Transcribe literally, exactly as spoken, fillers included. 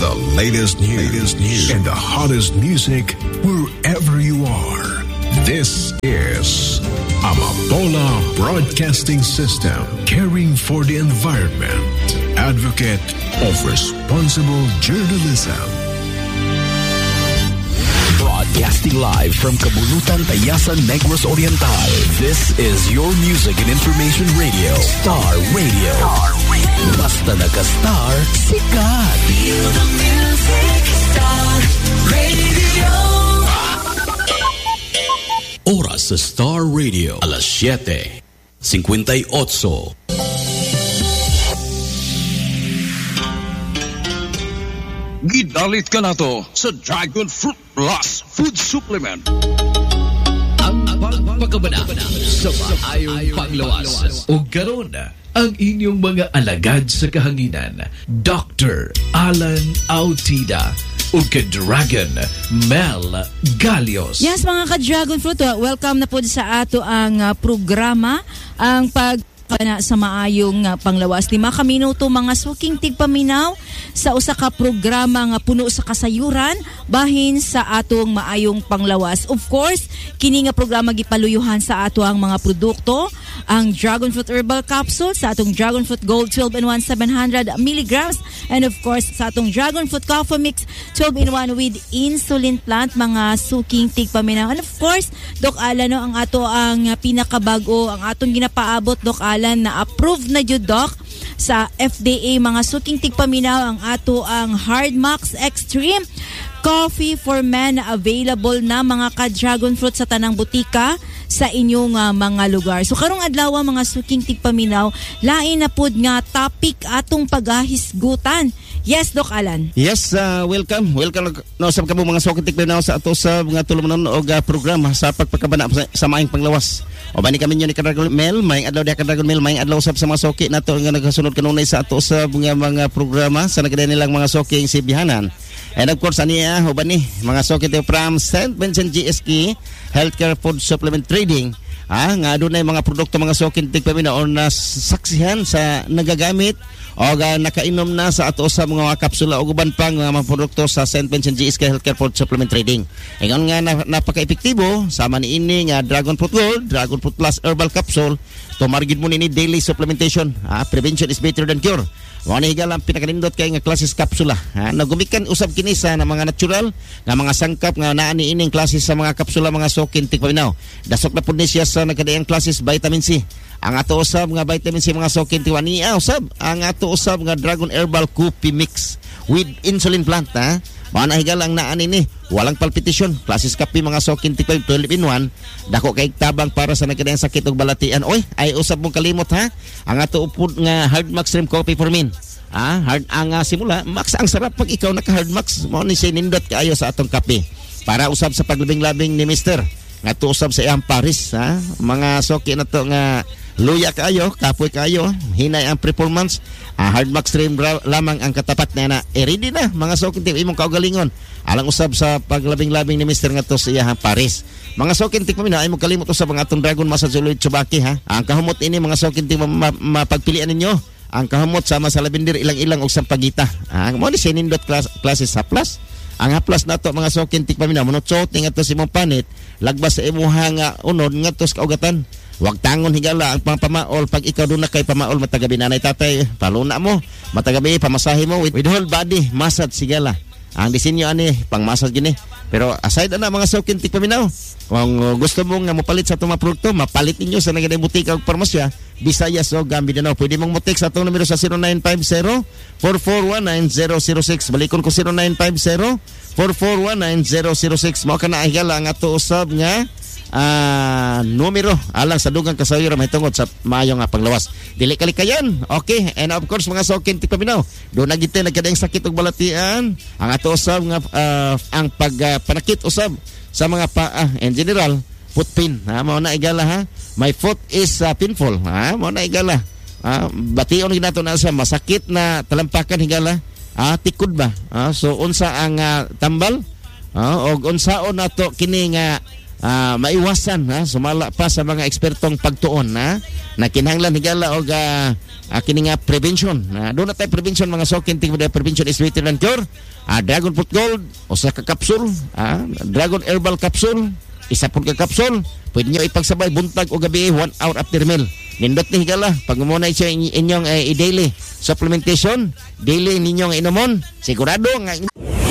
The latest news, latest news and the hottest music wherever you are. This is Amapola Broadcasting System, caring for the environment, advocate of responsible journalism. Broadcasting live from Kabulutan, Tayasan, Negros Oriental. This is your music and information radio, Star Radio. Star Radio. Basta naka-star, sikat. Feel the music, Star Radio. Oras sa Star Radio, alas siyete, fifty-eight. Gidalit ka na to sa Dragon Fruit Plus Food Supplement. Ang pagpagabana sa maayong panglawas. O garon ang inyong mga alagad sa kahanginan, Doctor Alan Autida o ka-Dragon Mel Galios. Yes, mga ka-Dragon Fruit, welcome na po sa ato ang uh, programa, ang pag na sa maayong uh, panglawas. Lima ka minuto mga suking tigpaminaw sa usa ka programa nga puno sa kasayuran bahin sa atong maayong panglawas. Of course, kini nga programa gipaluyuhan sa ato ang mga produkto, ang Dragon Fruit Herbal Capsule, sa atong Dragon Fruit Gold twelve in one seven hundred milligrams, and of course sa atong Dragon Fruit Coffee Mix twelve in one with insulin plant, mga suking tigpaminaw. And of course, Doc Alan, no, ang ato ang uh, pinakabago, ang atong ginapaabot, Doc Alan, na approved na jud, Doc, sa F D A, mga suking tigpaminaw, ang ato ang Hard Max Extreme Coffee for Men, na available na mga ka-Dragon Fruit sa tanang butika sa inyong uh, mga lugar. So karong adlaw mga suking tigpaminaw, lain na pud nga topic atong pagahisgutan. Yes, Doc Alan. Yes, uh, welcome. Welcome no sa kamo mga suking tigpaminaw sa ato sa mga tulumanon og uh, programa sa pagpakabana sa, sa maayong panglawas. O bani kami nyo ni ka-Dragon Mel, maayong adlaw di ka-Dragon Mel, maayong adlaw usab sa mga suki nato nga nagasunod kanunay sa ato sa mga mga programa sa nagada nilang mga suki si bihanan. And of course, aniya, uban ni, mga sokit from Saint Vincent G S K Healthcare Food Supplement Trading. Ah, nga doon ay mga produkto, mga sokit tigpaminaw o nasaksihan sa nagagamit o uh, nakainom na sa ato sa mga kapsula o guban pang mga, mga produkto sa Saint Vincent G S K Healthcare Food Supplement Trading. Ngayon nga na, napaka-epektibo, sama ni ini nga Dragon Fruit Gold, Dragon Fruit Plus Herbal Capsule, tumargid mo ni daily supplementation. Ah, prevention is better than cure. Mga nahigal ang pinakanindot kay nga klases kapsula. Ha? Nagumikan usab kini sa na mga natural nga mga sangkap nga naa ni ining klases sa mga kapsula, mga sokin tigpaminaw. Dasok na pud ni siya sa nagkadaiyang klases vitamin C. Ang ato usab nga vitamin C, mga sokin tiwaniya usab ang ato usab nga Dragon Herbal Coffee Mix with insulin plant. Ha? Mga nahigal ang naa ni walang palpitation, klases kape, mga sokin tigpaminaw twelve in one. Dako kay tabang para sa nagkadaiyang sakit ug balatian. Oy, ay usab mong kalimot, ha? Ang ato upod nga Hard Max Stream Coffee for Men. Ah, hard ang uh, simula, max ang sarap pag ikaw naka Hard Max, mo ni sinindot kaayo sa atong kape. Para usab sa paglabing-labing ni Mister. Nga to usab sa iyang Paris, ha? Mga soki na to nga luya kaayo, kapoy kaayo, hinay ang performance. Ah, Hard Max Stream ra- lamang ang katapat na na. Eh, ready na, mga soki tim imong kaugalingon. Alang usab sa paglabing-labing ni Mister nga to sa iyang Paris. Mga sokin tik pamina ay mo kalimot usab ang atong Dragon Massage Tsubaki, ha? Ang kahumot ini, mga sokin tik mapagpilian ninyo. Ang kahamot sama sa lavender ilang-ilang og sampagita. Ang mo ni sinindot klase sa plus. Ang plus nato, mga sokin tik pamina monotso tinga to si mong panit, lagbas sa imuha nga unod ngadto sa kaugatan. Wag tangon higala ang pangpamaol pag ikaw do na kay pamaol matagabi nanay tatay, paluna mo, matagabi pamasahe mo with, with whole body massage sigala. Ang disenyo ani pang massage gini. Pero aside na mga sokin tik paminaw, kung gusto mo nga mapalit sa itong mga produkto, mapalit ninyo sa naging butika o parmasya, Visayas o Mindanao. Pwede mong mutik sa itong numero sa zero nine five zero, four four one nine, zero zero six. Balikon ko zero nine five zero, four four one nine, zero zero six. Mao ka na ahigala ang ato usab nga uh, numero alang sa dugang kasayuran may tungod sa maayo nga panglawas. Dili kalikayan. Okay, and of course mga sokin tik paminaw, do nagite nagkadaing sakit ug balatian, ang ato usab nga uh, ang pagpanakit uh, usab sa mga paa, in general foot pain, ha, mao na igala, ha, my foot is uh, painful, ha, mao na igala, ha, bation ginato na sa masakit na talampakan higala, ha, tikod ba, ha, so unsa ang uh, tambal, ha, og unsaon nato kini nga ah, maiwasan ha sumala pa sa mga ekspertong pagtuon na na kinahanglan higala og uh, uh, kini nga prevention. Uh, doon na tayo prevention mga sokin ting prevention is better than cure. Uh, Dragon Fruit Gold usa ka capsule, uh, Dragon Herbal Capsule isa pud ka capsule. Pwede nyo ipagsabay buntag o gabi one hour after meal. Nindot ni higala pag muna siya inyong uh, i-daily supplementation, daily ninyong inomon, sigurado nga